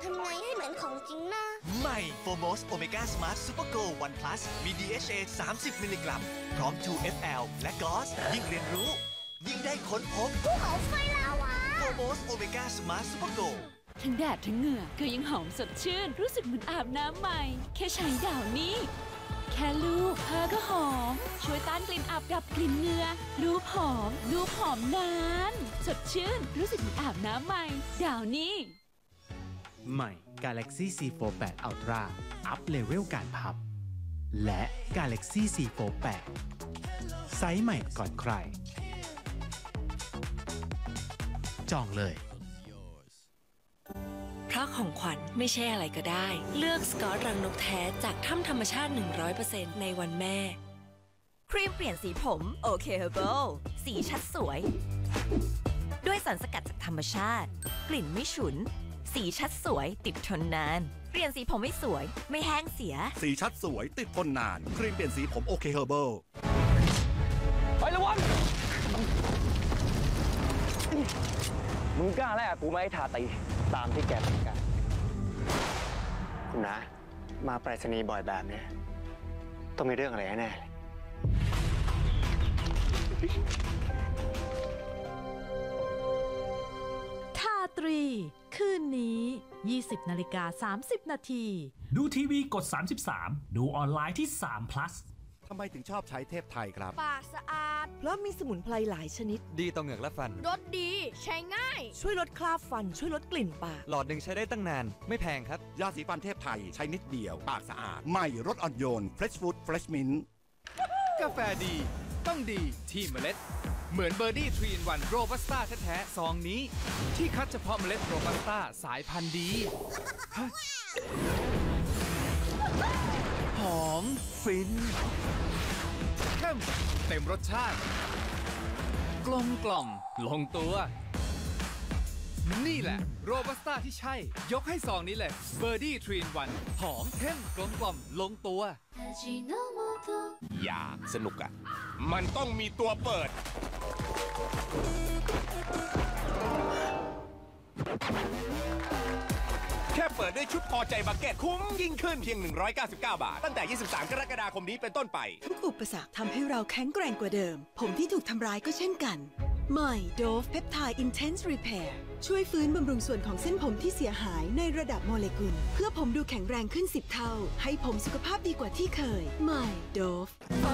ทำไงให้เหมือนของจริงนะใหม่โฟโมสโอเมก้าสมาร์ทซูเปอร์โกลวันพลัสมี DHA 30 มิลลิกรัมพร้อม 2FL และกอสยิ่งเรียนรู้ยิ่งได้ค้นพบภูเขาไฟลาวาโฟโมสโอเมก้าสมาร์ทซูเปอร์โกลทั้งแดดทั้งเหงื่อก็ยังหอมสดชื่นรู้สึกเหมือนอาบน้ำใหม่แค่ใช้ดาวนี้แค่ลูบผ้าก็หอมช่วยต้านกลิ่นอับดับกลิ่นเหงื่อลูบหอมนานสดชื่นรู้สึกเหมือนอาบน้ำใหม่ดาวนี้ใหม่ Galaxy C48 Ultra อัพเลเวลการพับและ Galaxy C48 ไซส์ใหม่ก่อนใครจองเลยเพราะของขวัญไม่ใช่อะไรก็ได้เลือกสกอตรังนกแท้จากถ้ำธรรมชาติ 100% ในวันแม่ครีมเปลี่ยนสีผมโอเคเฮอร์เบิลสีชัดสวยด้วยสารสกัดจากธรรมชาติกลิ่นไม่ฉุนสีชัดสวยติดทนนานเปลี่ยนสีผมไม่สวยไม่แห้งเสียสีชัดสวยติดทนนานครีมเปลี่ยนสีผมโอเคเฮอร์เบิลไประวังมึงกล้าแลกกูไหมทาตีตามที่แกต้องการคุณนะมาไปรษณีย์บ่อยแบบนี้ต้องมีเรื่องอะไรแน่เลยทาตรีคืนนี้ 20:30 นาทีดูทีวีกด 33 ดูออนไลน์ที่3 plus ทำไมถึงชอบใช้เทพไทยครับปากสะอาดเพราะมีสมุนไพรหลายชนิดดีต่อเหงือกและฟันรสดีใช้ง่ายช่วยลดคราบฟันช่วยลดกลิ่นปากหลอดหนึ่งใช้ได้ตั้งนานไม่แพงครับยาสีฟันเทพไทยใช้นิดเดียวปากสะอาดใหม่รสอ่อนโยน Fresh Food Fresh Mint กาแฟดีต้องดีที่เมล็ดเหมือนเบอร์ดี้ทรีนวันโรบัสต้าแท้ๆซองนี้ที่คัดเฉพาะเมล็ดโรบัสต้าสายพันธุ์ดีหอมฟินเข้มเต็มรสชาติกลมกล่อมลงตัวนี่แหละโรบัสต้าที่ใช่ยกให้ซองนี้เลยเบอร์ดี้ทรีนวันหอมเข้มกลมกล่อมลงตัวอยากสนุกอ่ะมันต้องมีตัวเปิดแค่เปิดด้วยชุดพอใจบักเก็ตคุ้มยิ่งขึ้นเพียง199 บาทตั้งแต่23 กรกฎาคมนี้เป็นต้นไปทุกอุปสรรคทำให้เราแข็งแกร่งกว่าเดิมผมที่ถูกทำร้ายก็เช่นกันใหม่ Dove Peptide Intense Repair ช่วยฟื้นบำรุงส่วนของเส้นผมที่เสียหายในระดับโมเลกุลเพื่อผมดูแข็งแรงขึ้น10 เท่าให้ผมสุขภาพดีกว่าที่เคยใหม่ Dove